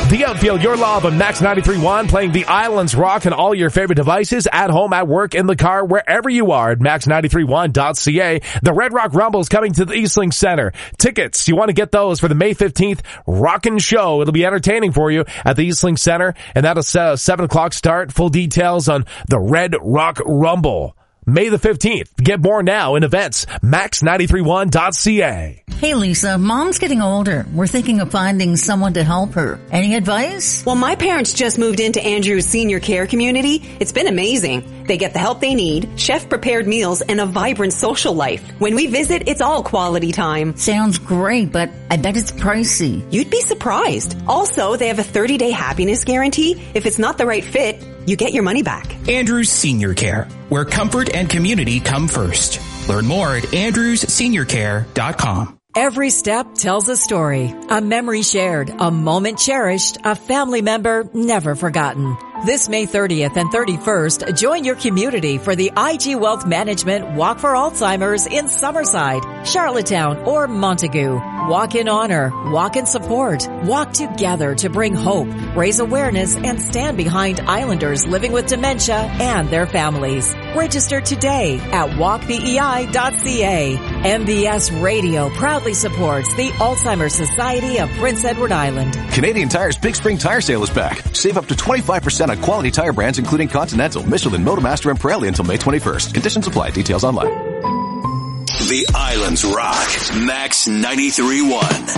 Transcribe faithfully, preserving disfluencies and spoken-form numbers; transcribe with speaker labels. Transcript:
Speaker 1: The Outfield, your love on Max ninety-three point one, playing the Islands Rock on all your favorite devices, at home, at work, in the car, wherever you are at max ninety-three point one dot c a. The Red Rock Rumble is coming to the Eastlink Center. Tickets, you want to get those for the May fifteenth Rockin' Show. It'll be entertaining for you at the Eastlink Center, and that'll a seven o'clock start. Full details on the Red Rock Rumble. May the fifteenth. Get more now in events. max ninety-three point one dot c a.
Speaker 2: Hey Lisa, Mom's getting older. We're thinking of finding someone to help her. Any advice?
Speaker 3: Well, my parents just moved into Andrew's senior care community. It's been amazing. They get the help they need, chef-prepared meals, and a vibrant social life. When we visit, it's all quality time.
Speaker 2: Sounds great, but I bet it's pricey.
Speaker 3: You'd be surprised. Also, they have a thirty-day happiness guarantee. If it's not the right fit, you get your money back.
Speaker 4: Andrews Senior Care, where comfort and community come first. Learn more at andrews senior care dot com.
Speaker 5: Every step tells a story, a memory shared, a moment cherished, a family member never forgotten. This May thirtieth and thirty-first, join your community for the I G Wealth Management Walk for Alzheimer's in Summerside, Charlottetown, or Montague. Walk in honor, walk in support, walk together to bring hope, raise awareness, and stand behind Islanders living with dementia and their families. Register today at walk b e i dot c a. M B S Radio proudly supports the Alzheimer's Society of Prince Edward Island.
Speaker 6: Canadian Tire's Big Spring Tire Sale is back. Save up to twenty-five percent on quality tire brands including Continental, Michelin, Motomaster, and Pirelli until May twenty-first. Conditions apply. Details online.
Speaker 7: The Islands Rock. Max ninety-three point one.